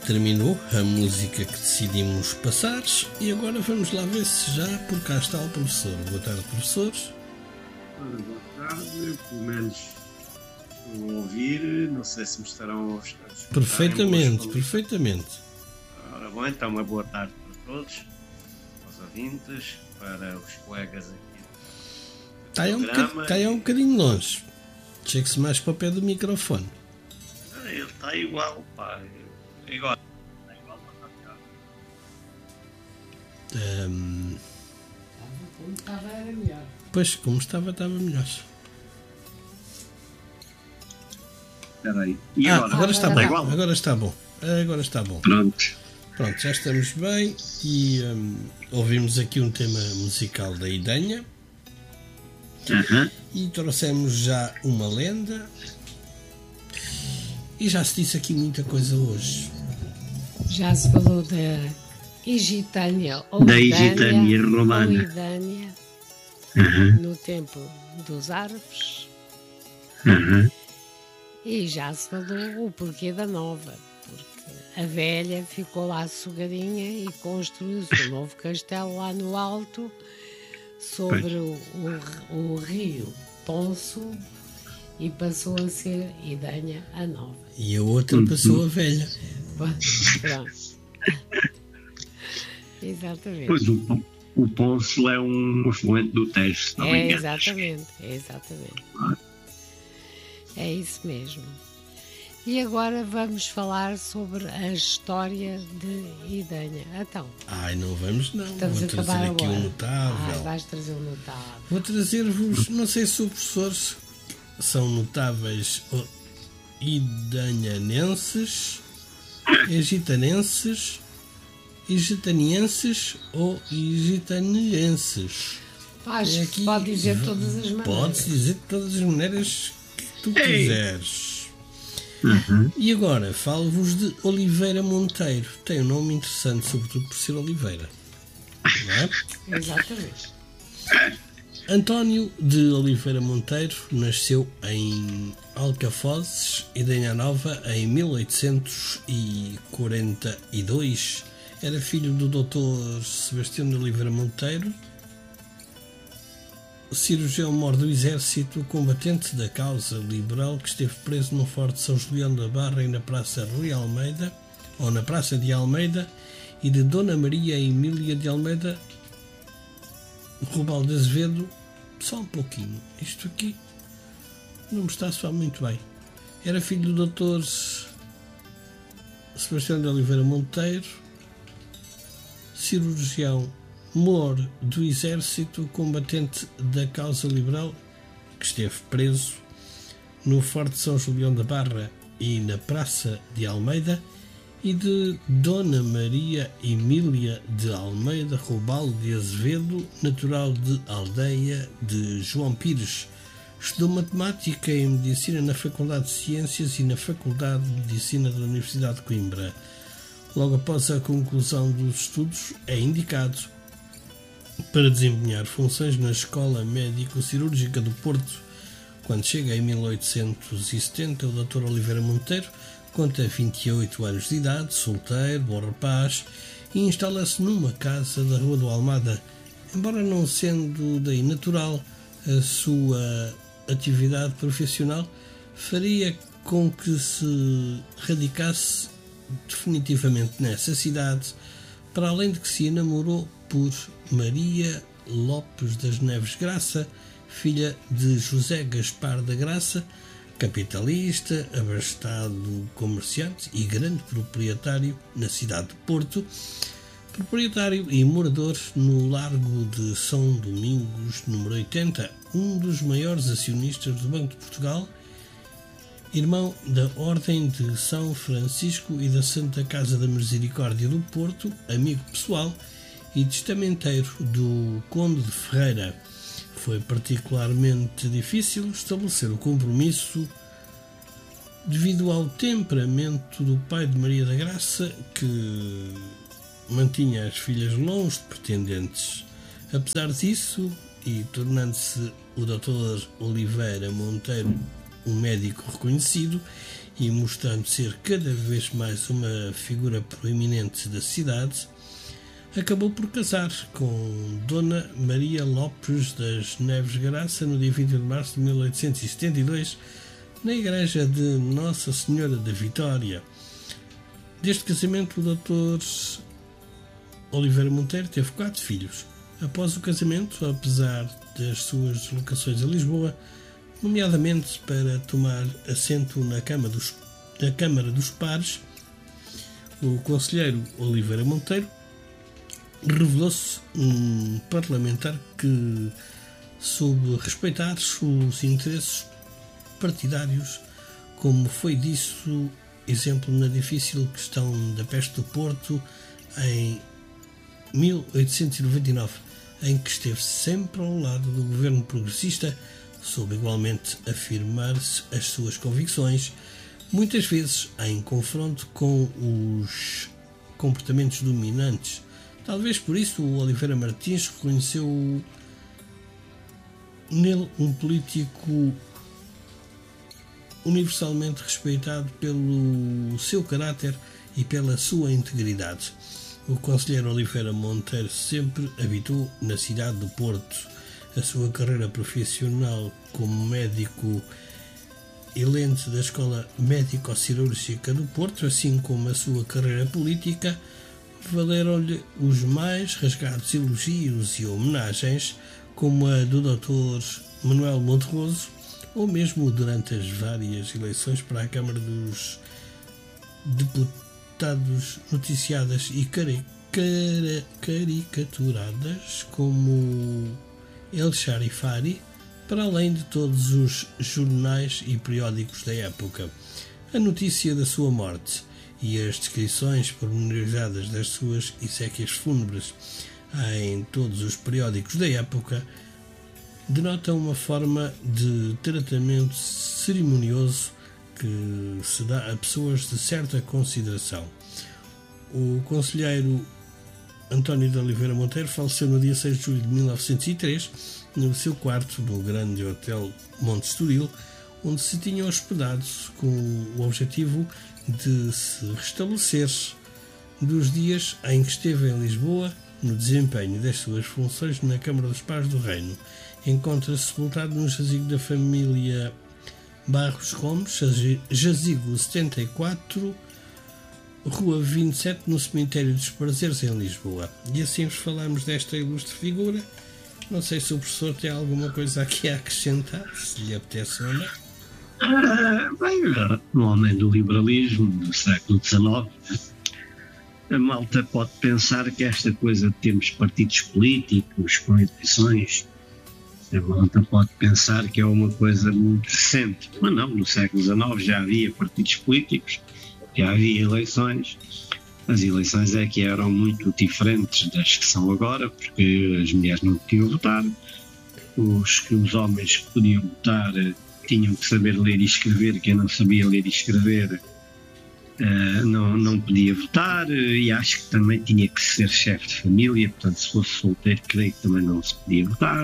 terminou a música que decidimos passar e agora vamos lá ver se já por cá está o professor. Boa tarde, professores. Boa tarde, pelo menos estou a ouvir, não sei se me estarão a escutar. Perfeitamente. Ora bom, então uma boa tarde para todos, aos ouvintes, para os colegas aqui do programa. Está aí um bocadinho longe, chegue-se mais para o pé do microfone. Ele está igual, pá. Igual. Está igual para cá. Como estava era melhor. Pois, como estava melhor. Espera aí. E agora? Agora está bom. Igual? Agora está bom. Pronto, já estamos bem e ouvimos aqui um tema musical da Idanha e trouxemos já uma lenda e já se disse aqui muita coisa hoje. Já se falou da Igitânia ou da Igitânia romana. Ou Idânia, no tempo dos árabes. E já se falou o porquê da nova, porque a velha ficou lá sossegadinha e construiu-se um novo castelo lá no alto, sobre o rio Ponço, e passou a ser Idanha a nova. E a outra passou a velha. Pronto. Exatamente. Pois o Ponço é um afluente do Tejo, se não me engano. Exatamente. É isso mesmo. E agora vamos falar sobre a história de Idanha. Então. Não vamos não. Vou trazer aqui um notável. Vais trazer um notável. Vou trazer-vos, não sei se os professores são notáveis idanhanenses, egitanenses, igitanienses ou igitaneenses. Pode dizer de todas as maneiras. Pode dizer de todas as maneiras que tu quiseres. E agora falo-vos de Oliveira Monteiro. Tem um nome interessante, sobretudo por ser Oliveira, não é? Exatamente. António de Oliveira Monteiro nasceu em Alcafozes, Idanha Nova, em 1842. Era filho do Dr. Sebastião de Oliveira Monteiro, cirurgião-mor do Exército, combatente da causa liberal, que esteve preso no Forte São Julião da Barra e na Praça de Almeida, e de Dona Maria Emília de Almeida Rubal de Azevedo. Só um pouquinho, isto aqui não me está a soar muito bem. Era filho do Dr. Sebastião de Oliveira Monteiro, cirurgião-mor do Exército, combatente da causa liberal, que esteve preso no Forte São Julião da Barra e na Praça de Almeida, e de Dona Maria Emília de Almeida Rubal de Azevedo, natural de Aldeia de João Pires. Estudou matemática e medicina na Faculdade de Ciências e na Faculdade de Medicina da Universidade de Coimbra. Logo após a conclusão dos estudos, é indicado para desempenhar funções na Escola Médico-Cirúrgica do Porto. Quando chega em 1870, o Dr. Oliveira Monteiro conta 28 anos de idade, solteiro, bom rapaz, e instala-se numa casa da Rua do Almada. Embora não sendo daí natural, a sua atividade profissional faria com que se radicasse definitivamente nessa cidade, para além de que se enamorou por Maria Lopes das Neves Graça, filha de José Gaspar da Graça, capitalista, abastado comerciante e grande proprietário na cidade de Porto, proprietário e morador no Largo de São Domingos, número 80, um dos maiores acionistas do Banco de Portugal, irmão da Ordem de São Francisco e da Santa Casa da Misericórdia do Porto, amigo pessoal e testamenteiro do Conde de Ferreira. Foi particularmente difícil estabelecer o compromisso devido ao temperamento do pai de Maria da Graça, que mantinha as filhas longe de pretendentes. Apesar disso, e tornando-se o Dr. Oliveira Monteiro um médico reconhecido e mostrando ser cada vez mais uma figura proeminente da cidade, acabou por casar com Dona Maria Lopes das Neves Graça no dia 20 de março de 1872, na igreja de Nossa Senhora da Vitória. Deste casamento, o Dr. Oliveira Monteiro teve 4 filhos. Após o casamento, apesar das suas deslocações a Lisboa, nomeadamente para tomar assento na Câmara dos Pares, o conselheiro Oliveira Monteiro revelou-se um parlamentar que soube respeitar os interesses partidários, como foi disso exemplo na difícil questão da peste do Porto em 1899, em que esteve sempre ao lado do governo progressista, soube igualmente afirmar-se as suas convicções, muitas vezes em confronto com os comportamentos dominantes. Talvez por isso o Oliveira Martins reconheceu nele um político universalmente respeitado pelo seu caráter e pela sua integridade. O conselheiro Oliveira Monteiro sempre habitou na cidade do Porto. A sua carreira profissional como médico elente da Escola Médico-Cirúrgica do Porto, assim como a sua carreira política, valeram-lhe os mais rasgados elogios e homenagens, como a do Dr. Manuel Monterroso, ou mesmo durante as várias eleições para a Câmara dos Deputados noticiadas e caricaturadas como El Charifari, para além de todos os jornais e periódicos da época. A notícia da sua morte e as descrições pormenorizadas das suas exéquias fúnebres em todos os periódicos da época denotam uma forma de tratamento cerimonioso que se dá a pessoas de certa consideração. O conselheiro António de Oliveira Monteiro faleceu no dia 6 de julho de 1903, no seu quarto no grande Hotel Monte Estoril, onde se tinha hospedado com o objetivo de se restabelecer dos dias em que esteve em Lisboa no desempenho das suas funções na Câmara dos Pares do Reino. Encontra-se sepultado no jazigo da família Barros Gomes, jazigo 74, Rua 27, no Cemitério dos Prazeres, em Lisboa. E assim vos falamos desta ilustre figura. Não sei se o professor tem alguma coisa aqui a acrescentar, se lhe apetece ou não. Bem, um homem do liberalismo do século XIX, a malta pode pensar que esta coisa de termos partidos políticos com eleições, a malta pode pensar que é uma coisa muito recente, mas não, no século XIX já havia partidos políticos, já havia eleições. As eleições é que eram muito diferentes das que são agora, porque as mulheres não podiam votar, os homens que podiam votar tinham que saber ler e escrever, quem não sabia ler e escrever não podia votar, e acho que também tinha que ser chefe de família, portanto se fosse solteiro creio que também não se podia votar.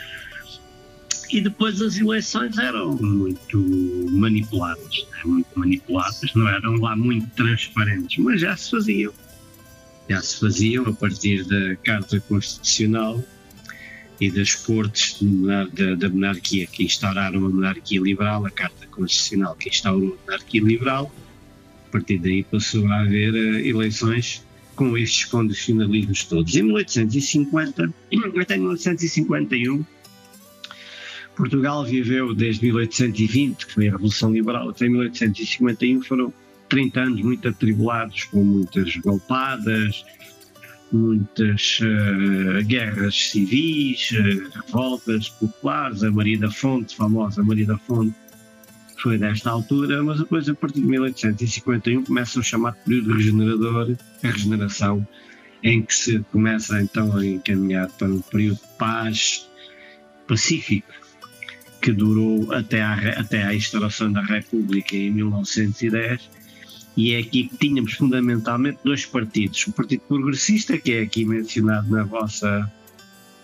E depois as eleições eram muito manipuladas, não eram lá muito transparentes, mas já se faziam a partir da Carta Constitucional e das cortes da monarquia que instauraram a monarquia liberal, a Carta Constitucional que instaurou a monarquia liberal. A partir daí passou a haver eleições com estes condicionalismos todos. Em 1850, até 1851, Portugal viveu desde 1820, que foi a Revolução Liberal, até 1851, foram 30 anos muito atribulados, com muitas golpadas, muitas guerras civis, revoltas populares. A Maria da Fonte, famosa Maria da Fonte, foi desta altura, mas depois, a partir de 1851, começa o chamado período regenerador, a regeneração, em que se começa então a encaminhar para um período de paz pacífico, que durou até à instauração da República em 1910, e é aqui que tínhamos fundamentalmente dois partidos. O Partido Progressista, que é aqui mencionado na vossa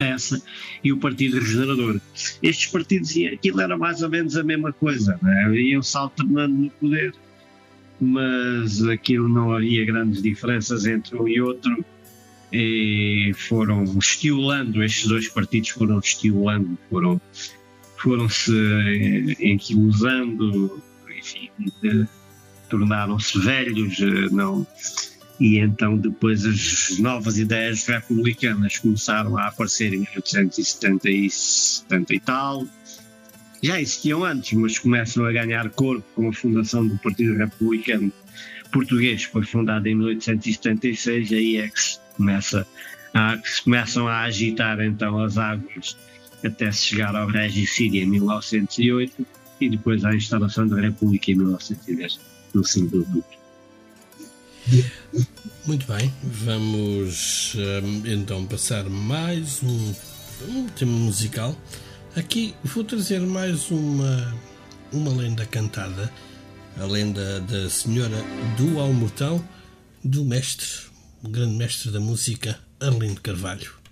ESA e o Partido Regenerador. Estes partidos, aquilo era mais ou menos a mesma coisa, né? Iam-se alternando no poder, mas aquilo não havia grandes diferenças entre um e outro, e foram estiolando, estes dois partidos foram estiolando, foram-se enquilosando, enfim, tornaram-se velhos, não... E então depois as novas ideias republicanas começaram a aparecer em 1870 e tal. Já existiam antes, mas começam a ganhar corpo com a fundação do Partido Republicano Português, que foi fundado em 1876, aí é que se começam a agitar então as águas até se chegar ao regicídio em 1908 e depois à instalação da República em 1910, no 5 de outubro. Muito bem, vamos então passar mais um tema musical. Aqui vou trazer mais uma lenda cantada, a lenda da Senhora do Almortão, do mestre, o grande mestre da música, Arlindo Carvalho.